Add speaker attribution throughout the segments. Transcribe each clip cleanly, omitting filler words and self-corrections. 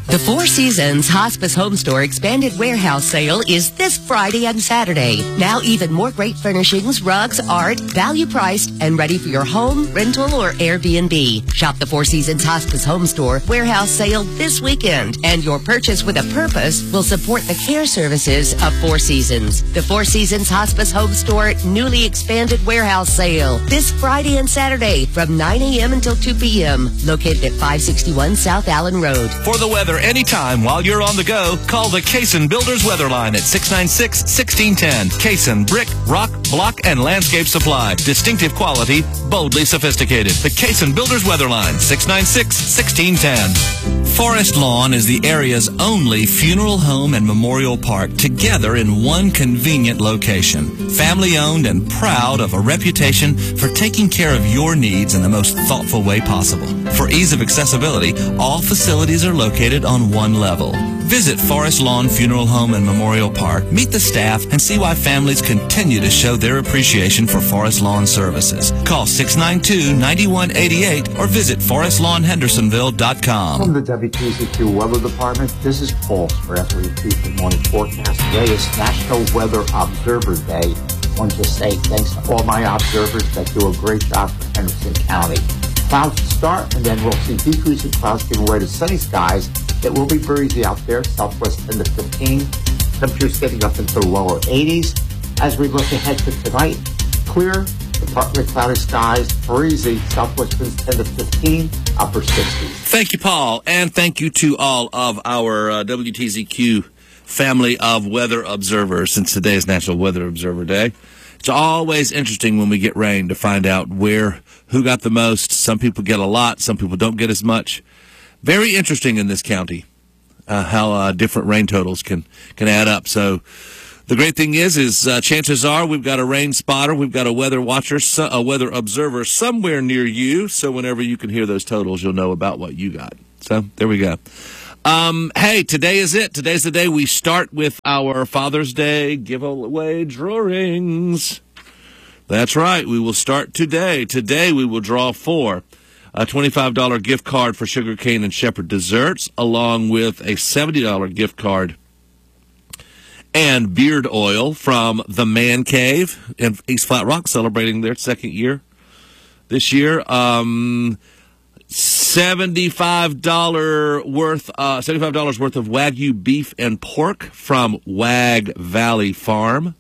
Speaker 1: The Four Seasons Hospice Home Store Expanded Warehouse Sale is this Friday and Saturday. Now even more great furnishings, rugs, art, value priced, and ready for your home, rental, or Airbnb. Shop the Four Seasons Hospice Home Store Warehouse Sale this weekend, and your purchase with a purpose will support the care services of Four Seasons. The Four Seasons Hospice Home Store newly expanded warehouse sale this Friday and Saturday from 9 a.m. until 2 p.m. Located at 561 South Allen Road.
Speaker 2: For the weather anytime while you're on the go, call the Cason Builders Weather Line at 696-1610. Cason Brick, Rock, Block, and Landscape Supply. Distinctive quality, boldly sophisticated. The Cason Builders Weather Line, 696-1610. Forest Lawn is the area's only funeral home and memorial park together in one convenient location. Family-owned and proud of a reputation for taking care of your needs in the most thoughtful way possible. For ease of accessibility, all facilities are located on one level. Visit Forest Lawn Funeral Home and Memorial Park, meet the staff, and see why families continue to show their appreciation for Forest Lawn services. Call 692-9188 or visit forestlawnhendersonville.com.
Speaker 3: From the WTZQ Weather Department, this is Paul Spratley with the morning forecast. Today is National Weather Observer Day. I want to say thanks to all my observers that do a great job for Henderson County. Clouds to start, and then we'll see decreasing clouds giving way to sunny skies. It will be breezy out there, southwest 10 to 15. Temperatures getting up into the lower 80s. As we look ahead to tonight, clear, partly cloudy skies, breezy, southwest winds 10 to 15, upper 60s.
Speaker 2: Thank you, Paul, and thank you to all of our WTZQ family of weather observers, since today is National Weather Observer Day. It's always interesting when we get rain to find out who got the most. Some people get a lot, some people don't get as much. Very interesting in this county, how different rain totals can add up. So the great thing is chances are we've got a rain spotter, we've got a weather watcher, a weather observer somewhere near you. So whenever you can hear those totals, you'll know about what you got. So there we go. Hey, today is it. Today's the day we start with our Father's Day giveaway drawings. That's right. We will start today. Today we will draw for a $25 gift card for Sugar Cane and Shepherd Desserts, along with a $70 gift card and beard oil from the Man Cave in East Flat Rock, celebrating their second year this year. $75 worth of Wagyu beef and pork from Wag Valley Farm,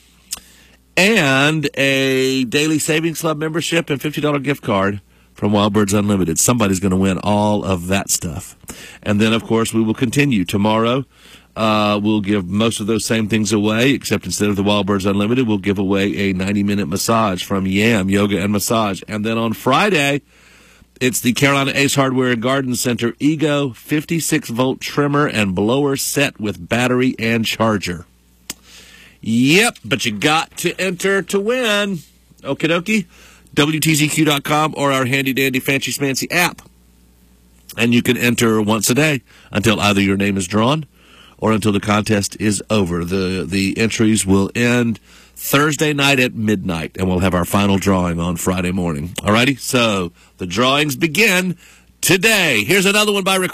Speaker 2: and a Daily Savings Club membership and $50 gift card from Wild Birds Unlimited. Somebody's going to win all of that stuff. And then, of course, we will continue. Tomorrow, we'll give most of those same things away, except instead of the Wild Birds Unlimited, we'll give away a 90-minute massage from Yam Yoga and Massage. And then on Friday, it's the Carolina Ace Hardware and Garden Center Ego 56-volt trimmer and blower set with battery and charger. Yep, but you got to enter to win. Okie dokie. WTZQ.com or our handy-dandy fancy-smancy app. And you can enter once a day until either your name is drawn or until the contest is over. The entries will end Thursday night at midnight, and we'll have our final drawing on Friday morning. All righty? So the drawings begin today. Here's another one by request.